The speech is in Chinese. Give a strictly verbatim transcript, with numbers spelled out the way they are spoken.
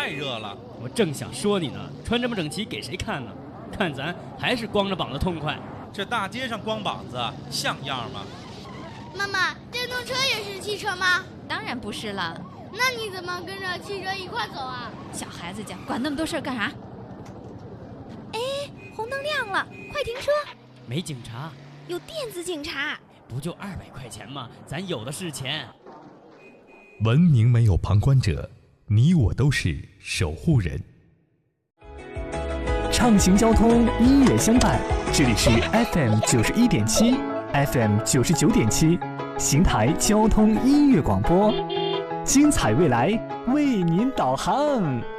太热了。 我正想说你呢，穿这么整齐给谁看呢？看咱还是光着膀子痛快。 这大街上光膀子像样吗？ 妈妈，电动车也是汽车吗？ 当然不是了。 那你怎么跟着汽车一块走啊？ 小孩子家管那么多事儿干啥？哎，红灯亮了，快停车！ 没警察， 有电子警察。 不就二百块钱吗？咱有的是钱。 文明没有旁观者，你我都是守护人。 畅行交通，音乐相伴，这里是 F M 九十一点七 ，F M 九十九点七，邢台交通音乐广播，精彩未来为您导航。